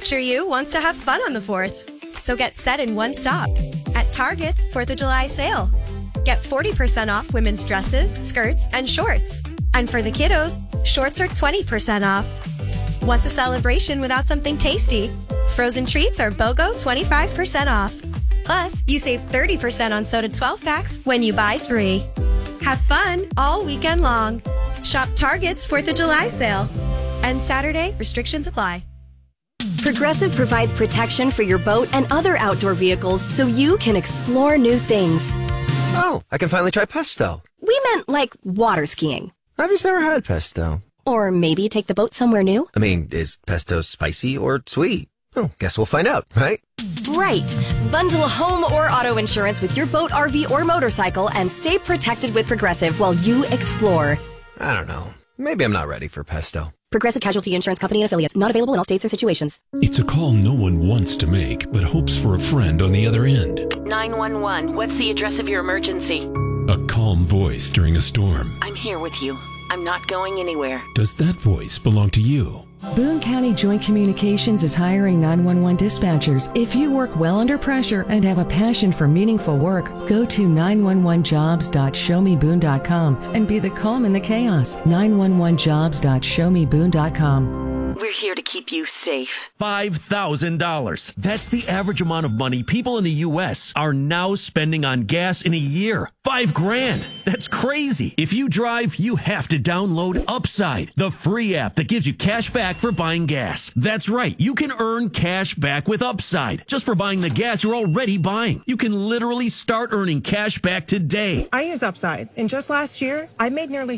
Future you wants to have fun on the 4th. So get set in one stop at Target's 4th of July sale. Get 40% off women's dresses, skirts, and shorts. And for the kiddos, shorts are 20% off. What's a celebration without something tasty? Frozen treats are BOGO 25% off. Plus, you save 30% on soda 12-packs when you buy 3. Have fun all weekend long. Shop Target's 4th of July sale. And Saturday, restrictions apply. Progressive provides protection for your boat and other outdoor vehicles so you can explore new things. Oh, I can finally try pesto. We meant like water skiing. I've just never had pesto. Or maybe take the boat somewhere new. I mean, is pesto spicy or sweet? Oh, guess we'll find out, right? Right. Bundle home or auto insurance with your boat, RV, or motorcycle and stay protected with Progressive while you explore. I don't know. Maybe I'm not ready for pesto. Progressive Casualty Insurance Company and Affiliates. Not available in all states or situations. It's a call no one wants to make, but hopes for a friend on the other end. 911. What's the address of your emergency? A calm voice during a storm. I'm here with you. I'm not going anywhere. Does that voice belong to you? Boone County Joint Communications is hiring 911 dispatchers. If you work well under pressure and have a passion for meaningful work, go to 911jobs.showmeboone.com and be the calm in the chaos. 911jobs.showmeboone.com. We're here to keep you safe. $5,000. That's the average amount of money people in the U.S. are now spending on gas in a year. $5,000. That's crazy. If you drive, you have to download Upside, the free app that gives you cash back for buying gas. That's right. You can earn cash back with Upside just for buying the gas you're already buying. You can literally start earning cash back today. I use Upside, and just last year, I made nearly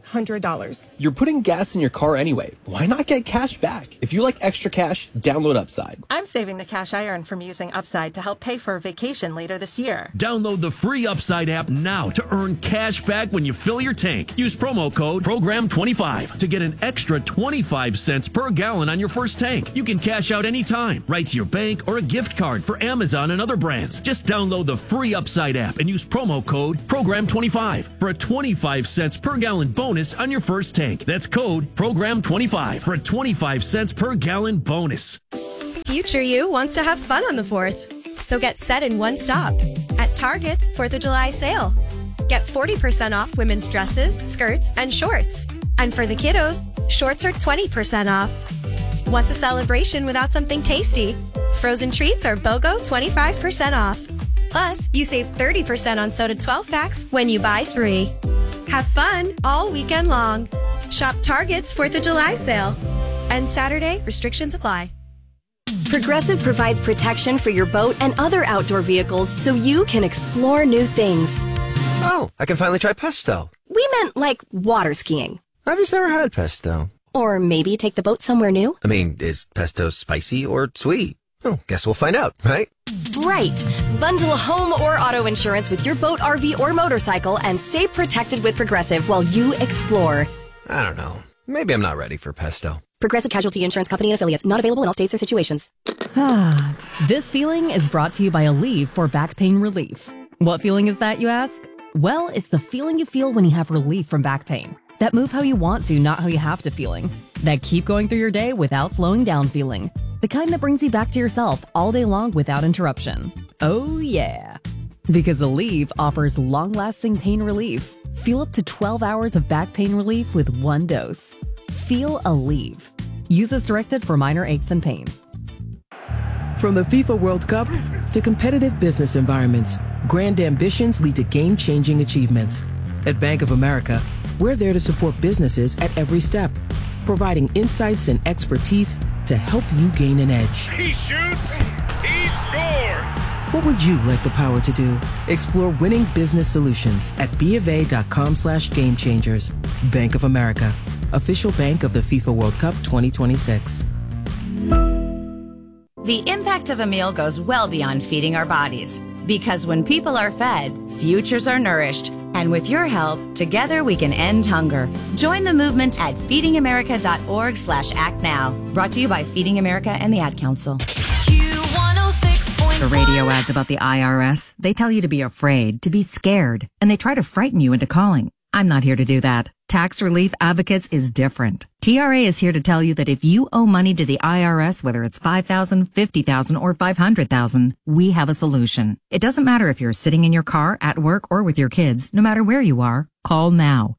$300. You're putting gas in your car anyway. Why not get cash back? If you like extra cash, download Upside. I'm saving the cash I earn from using Upside to help pay for a vacation later this year. Download the free Upside app now to earn cash back when you fill your tank. Use promo code PROGRAM25 to get an extra 25 cents per gallon on your first tank. You can cash out anytime, right to your bank or a gift card for Amazon and other brands. Just download the free Upside app and use promo code PROGRAM25 for a 25 cents per gallon bonus on your first tank. That's code PROGRAM25 for a 25 cents per gallon bonus. Future you wants to have fun on the 4th. So get set in one stop at Target's 4th of July sale. Get 40% off women's dresses, skirts, and shorts. And for the kiddos, shorts are 20% off. What's a celebration without something tasty? Frozen treats are BOGO 25% off. Plus, you save 30% on soda 12-packs when you buy 3. Have fun all weekend long. Shop Target's 4th of July sale. And Saturday, restrictions apply. Progressive provides protection for your boat and other outdoor vehicles so you can explore new things. Oh, I can finally try pesto. We meant like water skiing. I've just never had pesto. Or maybe take the boat somewhere new. I mean, is pesto spicy or sweet? Oh, guess we'll find out, right? Right. Bundle home or auto insurance with your boat, RV, or motorcycle and stay protected with Progressive while you explore. I don't know. Maybe I'm not ready for pesto. Progressive Casualty Insurance Company and Affiliates. Not available in all states or situations. This feeling is brought to you by Aleve for back pain relief. What feeling is that, you ask? Well, it's the feeling you feel when you have relief from back pain. That move how you want to, not how you have to feeling. That keep going through your day without slowing down feeling. The kind that brings you back to yourself all day long without interruption. Oh yeah. Because Aleve offers long-lasting pain relief. Feel up to 12 hours of back pain relief with one dose. Feel Aleve. Use as directed for minor aches and pains. From the FIFA World Cup to competitive business environments, grand ambitions lead to game-changing achievements. At Bank of America, we're there to support businesses at every step, providing insights and expertise to help you gain an edge. He shoots, he scores! What would you like the power to do? Explore winning business solutions at BofA.com/gamechangers. Bank of America, official bank of the FIFA World Cup 2026. The impact of a meal goes well beyond feeding our bodies. Because when people are fed, futures are nourished. And with your help, together we can end hunger. Join the movement at feedingamerica.org/actnow. Brought to you by Feeding America and the Ad Council. The radio ads about the IRS, they tell you to be afraid, to be scared, and they try to frighten you into calling. I'm not here to do that. Tax Relief Advocates is different. TRA is here to tell you that if you owe money to the IRS, whether it's $5,000, $50,000, or $500,000, we have a solution. It doesn't matter if you're sitting in your car, at work, or with your kids. No matter where you are, call now.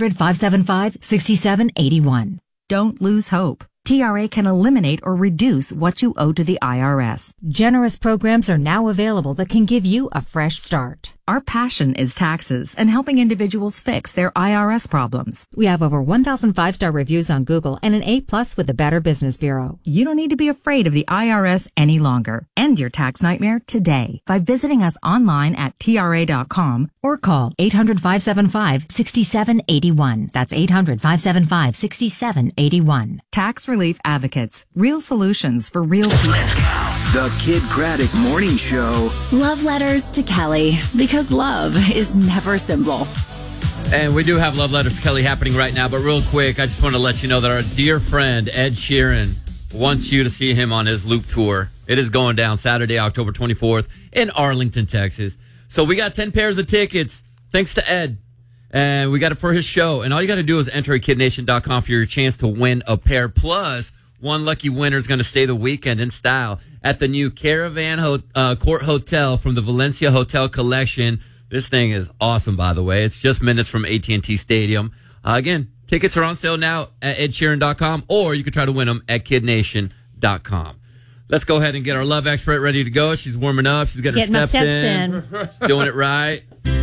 800-575-6781. Don't lose hope. TRA can eliminate or reduce what you owe to the IRS. Generous programs are now available that can give you a fresh start. Our passion is taxes and helping individuals fix their IRS problems. We have over 1,000 5-star reviews on Google and an A+ with the Better Business Bureau. You don't need to be afraid of the IRS any longer. End your tax nightmare today by visiting us online at TRA.com or call 800-575-6781. That's 800-575-6781. Tax Relief Advocates. Real solutions for real people. The Kid Craddock Morning Show. Love letters to Kelly, because love is never simple. And we do have Love Letters to Kelly happening right now, but real quick, I just want to let you know that our dear friend Ed Sheeran wants you to see him on his Loop Tour. It is going down Saturday, October 24th in Arlington, Texas. So we got 10 pairs of tickets, thanks to Ed. And we got it for his show. And all you got to do is enter at KidNation.com for your chance to win a pair. Plus, one lucky winner is going to stay the weekend in style at the new Caravan Court Hotel from the Valencia Hotel Collection. This thing is awesome, by the way. It's just minutes from AT&T Stadium. Again, tickets are on sale now at EdSheeran.com, or you can try to win them at KidNation.com. Let's go ahead and get our love expert ready to go. She's warming up. She's getting her steps in. Doing it right.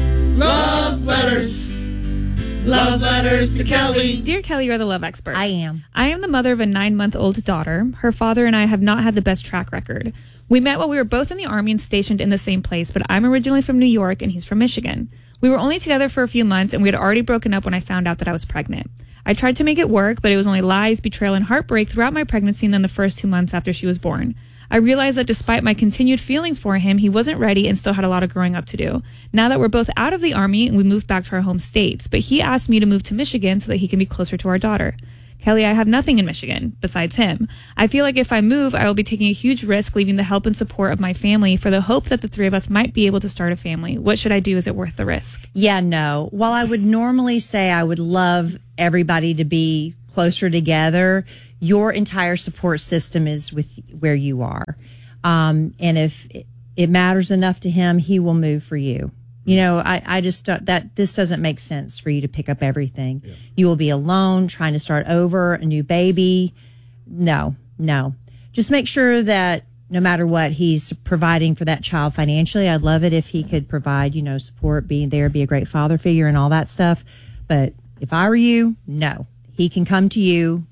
Love letters. Love letters to Kelly. Dear Kelly, you're the love expert. I am. I am the mother of a 9-month-old daughter. Her father and I have not had the best track record. We met while we were both in the Army and stationed in the same place, but I'm originally from New York and he's from Michigan. We were only together for a few months and we had already broken up when I found out that I was pregnant. I tried to make it work, but it was only lies, betrayal, and heartbreak throughout my pregnancy and then the first 2 months after she was born. I realized that despite my continued feelings for him, he wasn't ready and still had a lot of growing up to do. Now that we're both out of the Army, we moved back to our home states, but he asked me to move to Michigan so that he can be closer to our daughter. Kelly, I have nothing in Michigan besides him. I feel like if I move, I will be taking a huge risk leaving the help and support of my family for the hope that the three of us might be able to start a family. What should I do? Is it worth the risk? Yeah, no. While I would normally say I would love everybody to be closer together, your entire support system is with where you are. And if it matters enough to him, he will move for you. You know, I just that this doesn't make sense for you to pick up everything. Yeah. You will be alone, trying to start over, a new baby. No. Just make sure that no matter what, he's providing for that child financially. I'd love it if he could provide, support, being there, be a great father figure and all that stuff. But if I were you, no. He can come to you.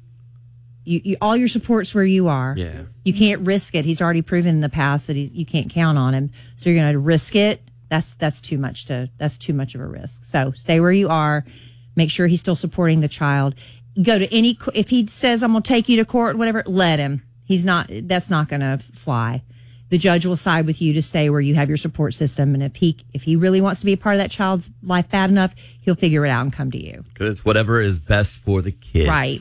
You all your support's where you are. Yeah. You can't risk it. He's already proven in the past that you can't count on him. So you're going to risk it. That's too much of a risk. So stay where you are. Make sure he's still supporting the child. Go to if he says, I'm going to take you to court, whatever, let him. That's not going to fly. The judge will side with you to stay where you have your support system. And if he really wants to be a part of that child's life bad enough, he'll figure it out and come to you. Because it's whatever is best for the kids. Right.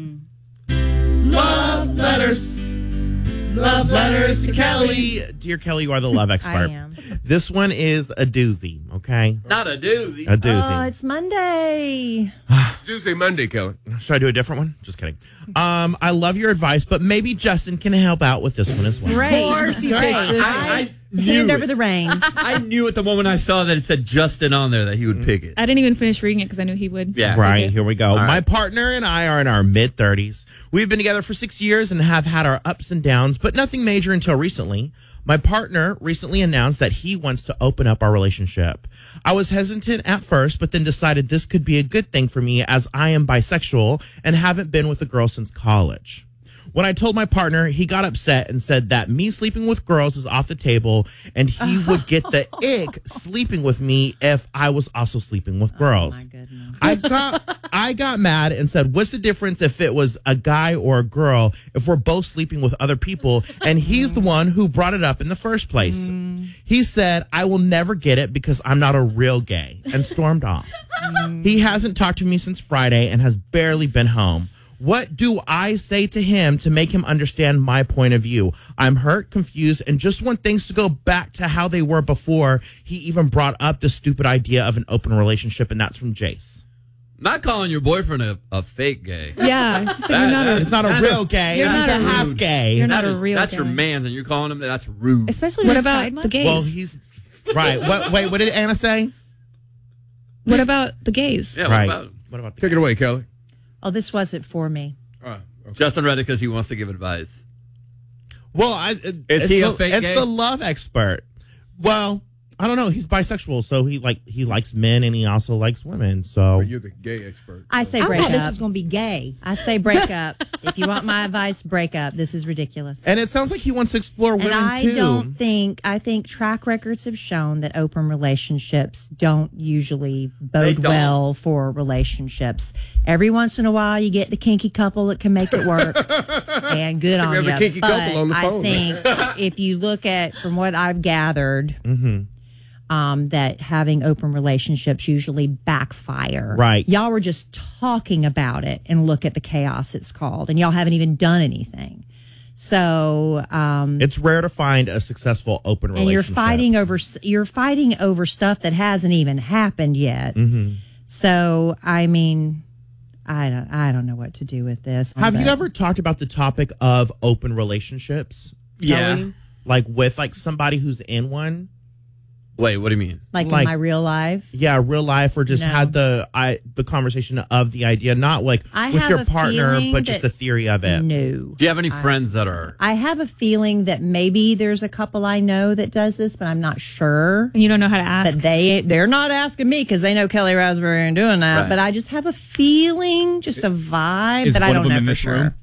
Love letters. Love letters to Kelly. Dear Kelly, you are the love expert. I am. This one is a doozy, okay? Not a doozy. A doozy. Oh, it's Monday. Tuesday, Monday, Kelly. Should I do a different one? Just kidding. I love your advice, but maybe Justin can help out with this one as well. Great. Of course he can. I knew Hand it. over the reins. I knew at the moment I saw that it said Justin on there that he would pick it. I didn't even finish reading it because I knew he would. Yeah. Right, here we go. Right. My partner and I are in our mid-30s. We've been together for 6 years and have had our ups and downs, but nothing major until recently. My partner recently announced that he wants to open up our relationship. I was hesitant at first, but then decided this could be a good thing for me as I am bisexual and haven't been with a girl since college. When I told my partner, he got upset and said that me sleeping with girls is off the table and he would get the ick sleeping with me if I was also sleeping with girls. Oh my goodness. I got mad and said, what's the difference if it was a guy or a girl if we're both sleeping with other people? And he's the one who brought it up in the first place. He said, I will never get it because I'm not a real gay, and stormed off. He hasn't talked to me since Friday and has barely been home. What do I say to him to make him understand my point of view? I'm hurt, confused, and just want things to go back to how they were before he even brought up the stupid idea of an open relationship, and that's from Jace. Not calling your boyfriend a fake gay. Yeah. It's not a real gay. He's a half gay. You're not a real That's gay. your man's, and you're calling him that. That's rude. Especially what about the gays? Well, he's right. What did Anna say? What about the gays? Yeah, right. What about Take it away, Kelly. Oh, this wasn't for me. Okay. Justin read it because he wants to give advice. Well, Is he a fake It's gay? the love expert. Well, I don't know. He's bisexual, so he likes men and he also likes women. So But you're the gay expert. I say I break thought up. this was going to be gay. I say break up. If you want my advice, break up. This is ridiculous. and it sounds like he wants to explore women And I too. I think track records have shown that open relationships don't usually bode don't. well for relationships. Every once in a while, you get the kinky couple that can make it work, and good on We have you. a kinky But couple on the phone. I think if you look at, from what I've gathered, that having open relationships usually backfire. Right. Y'all were just talking about it, and look at the chaos it's called, and y'all haven't even done anything. So, It's rare to find a successful open and relationship. you're fighting over stuff that hasn't even happened yet. So, I mean, I don't know what to do with this. Have you but- ever talked about the topic of open relationships? Yeah. Kelly? Like with somebody who's in one? Wait, what do you mean? like in my real life? Yeah, real life, or just No. had the conversation of the idea, not like I with have your a partner, feeling but just that- the theory of it. No. Do you have any friends that are? I have a feeling that maybe there's a couple I know that does this, but I'm not sure. And you don't know how to ask. But they're not asking me because they know Kelly Raspberry ain't doing that. Right. But I just have a feeling, just a vibe Is that I one of don't them know in for this sure. room?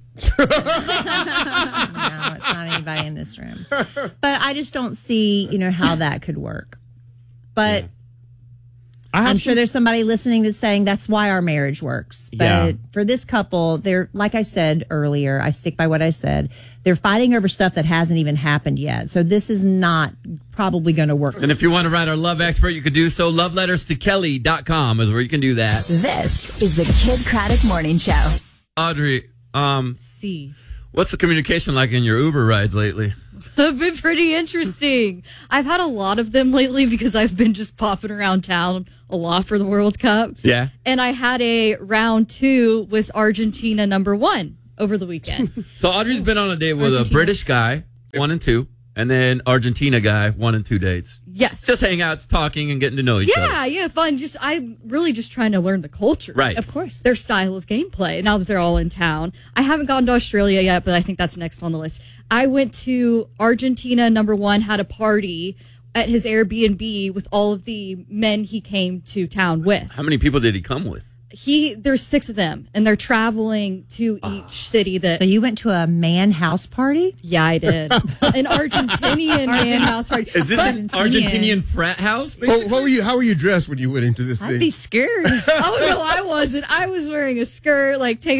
No, it's not anybody in this room. But I just don't see, how that could work. But I'm sure there's somebody listening that's saying that's why our marriage works. But Yeah. for this couple, they're, like I said earlier, I stick by what I said. They're fighting over stuff that hasn't even happened yet. So this is not probably going to work. And if you want to write our love expert, you could do so. Loveletterstokelly.com is where you can do that. This is the Kid Craddock Morning Show. Audrey, See. what's the communication like in your Uber rides lately? Have been pretty interesting. I've had a lot of them lately because I've been just popping around town a lot for the World Cup. Yeah. And I had a round 2 with Argentina #1 over the weekend. So Audrey's been on a date with a British guy, 1 and 2, and then Argentina guy, 1 and 2 dates. Yes. Just hang out, talking, and getting to know each other. Yeah, fun. I'm really just trying to learn the culture. Right. Of course. Their style of gameplay now that they're all in town. I haven't gone to Australia yet, but I think that's next on the list. I went to Argentina #1, had a party at his Airbnb with all of the men he came to town with. How many people did he come with? There's 6 of them, and they're traveling to each city that. So you went to a man house party? Yeah, I did. An Argentinian man house party. Is this an Argentinian frat house? How were you dressed when you went into this thing? I'd be scared. Oh no, I wasn't. I was wearing a skirt. What you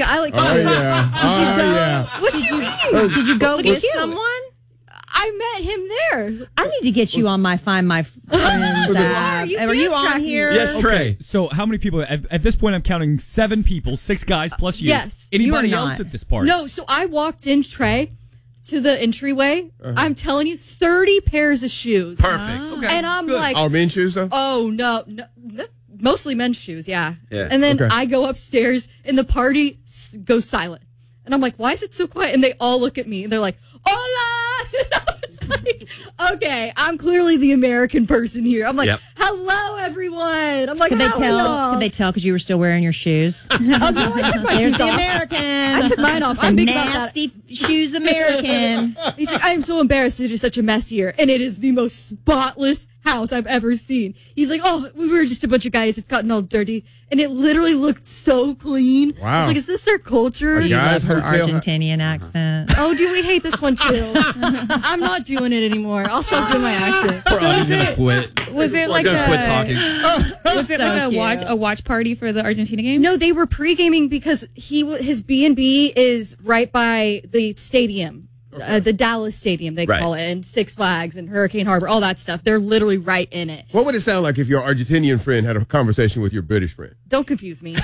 go Look at with you. someone? I met him there. I need to get you on my Find My Friends app. Are you on here? Yes, Trey. So how many people? At this point, I'm counting 7 people, 6 guys plus you. Yes. Anybody You are else not. at this party? No, so I walked in, Trey, to the entryway. I'm telling you, 30 pairs of shoes. Perfect. Okay. And I'm like, All men's shoes, though? oh no, mostly men's shoes, yeah. Yeah. And then Okay. I go upstairs, and the party goes silent. And I'm like, why is it so quiet? And they all look at me, and they're like, hola! And I was like, okay, I'm clearly the American person here. I'm like, Yep. hello, everyone. I'm like, Could they how are tell? y'all? Could they tell because you were still wearing your shoes? Oh, no, I took my There's shoes the off. American. I took mine off. I'm big about that. nasty shoes American. He's like, I am so embarrassed to do such a mess here. And it is the most spotless house I've ever seen. He's like, oh, we were just a bunch of guys. It's gotten all dirty. And it literally looked so clean. Wow. I was like, is this their culture? A guys' Her hotel. Argentinian accent. Oh, do we hate this one too? I'm not doing it anymore. I'll stop doing my accent. We're Audrey's gonna quit. Was it We're like gonna quit a- talking. Was it like cute. a watch party for the Argentina game? No, they were pre-gaming because his B&B is right by the stadium. the Dallas Stadium, they call it, and Six Flags and Hurricane Harbor, all that stuff. They're literally right in it. What would it sound like if your Argentinian friend had a conversation with your British friend? Don't confuse me.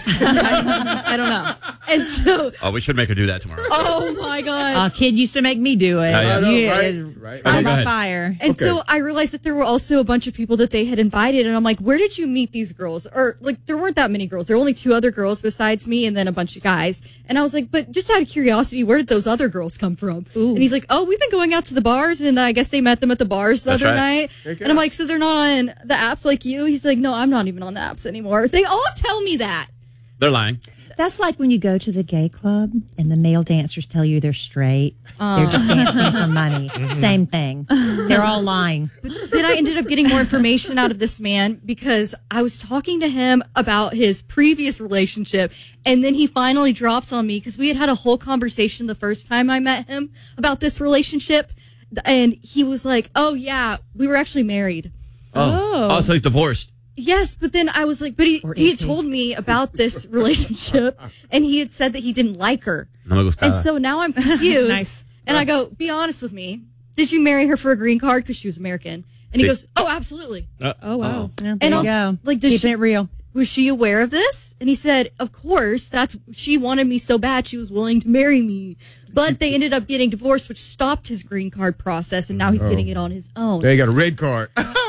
I don't know. And so, we should make her do that tomorrow. oh my God. Kid used to make me do it. I know, right. I'm on fire. And so I realized that there were also a bunch of people that they had invited, and I'm like, where did you meet these girls? Or like, there weren't that many girls. There were only 2 other girls besides me, and then a bunch of guys. And I was like, but just out of curiosity, where did those other girls come from? And he's like, oh, we've been going out to the bars, and I guess they met them at the bars the other night. And I'm like, so they're not on the apps like you? He's like, no, I'm not even on the apps anymore. They all tell me that. They're lying. That's like when you go to the gay club and the male dancers tell you they're straight. They're just dancing for money. Same thing. They're all lying. But then I ended up getting more information out of this man because I was talking to him about his previous relationship, and then he finally drops on me because we had a whole conversation the first time I met him about this relationship, and he was like, oh yeah, we were actually married. Oh, so he's divorced. Yes, but then I was like, but he had told me about this relationship, and he had said that he didn't like her. And so now I'm confused. Nice. And I go, be honest with me. Did you marry her for a green card because she was American? And he goes, oh, absolutely. Oh, wow. Yeah, And also, like, keeping it real. Was she aware of this? And he said, of course. She wanted me so bad she was willing to marry me. But they ended up getting divorced, which stopped his green card process, and now he's getting it on his own. They got a red card.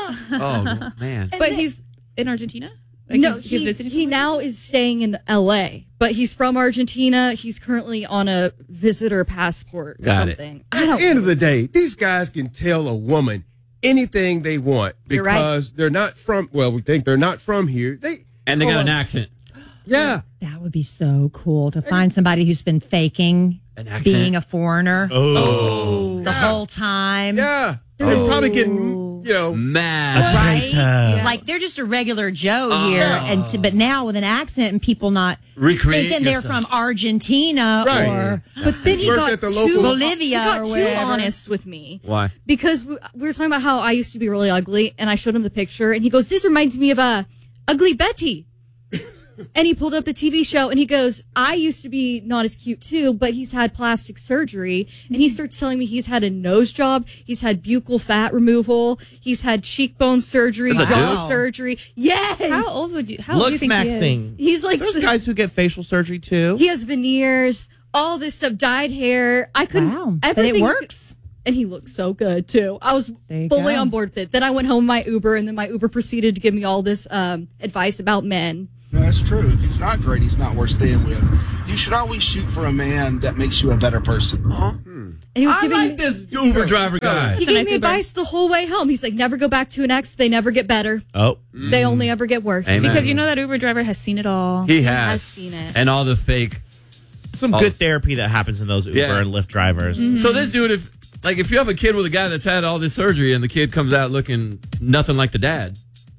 Oh, man. But he's in Argentina? Like No, he's visiting he now is staying in L.A., but he's from Argentina. He's currently on a visitor passport or Got it. something. At the end of the day, these guys can tell a woman anything they want You're right. because they're not from, well, we think they're not from here. And they got an accent. Yeah. That would be so cool to find somebody who's been faking An accent? being a foreigner Oh. the whole time. Yeah. They're probably getting, mad. Right? Like they're just a regular Joe here, but now with an accent and people not Recreate thinking they're yourself. from Argentina or But then he Worked got at the too local- Bolivia He got or too wherever. honest with me. Why? Because we were talking about how I used to be really ugly, and I showed him the picture, and he goes, "This reminds me of Ugly Betty." And he pulled up the TV show, and he goes, "I used to be not as cute too, but he's had plastic surgery." And he starts telling me he's had a nose job, he's had buccal fat removal, he's had cheekbone surgery, That's a jaw dude? surgery. Yes. How old do you Looks think he is? maxing. He's like There's guys who get facial surgery too. He has veneers, all this stuff, dyed hair. I couldn't. Wow. But everything- it works. And he looked so good too. I was you fully go. on board with it. Then I went home my Uber, and then my Uber proceeded to give me all this advice about men. No, that's true. If he's not great, he's not worth staying with. You should always shoot for a man that makes you a better person. And he was I giving like this Uber driver guy. He gave me advice the whole way home. He's like, never go back to an ex. They never get better. Oh. They only ever get worse. Amen. Because you know that Uber driver has seen it all. He has. has seen it. And all the fake. Some good therapy that happens in those Uber Yeah. and Lyft drivers. So this dude, if you have a kid with a guy that's had all this surgery and the kid comes out looking nothing like the dad,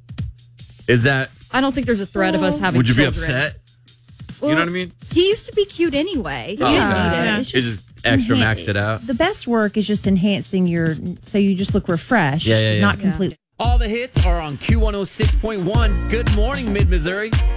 is that... I don't think there's a threat of us having Would you be children. upset? Well, You know what I mean? He used to be cute anyway. He Oh, didn't okay. need it. Yeah. It's just extra maxed it out. The best work is just enhancing so you just look refreshed, Yeah. not completely. All the hits are on Q106.1. Good morning, Mid-Missouri.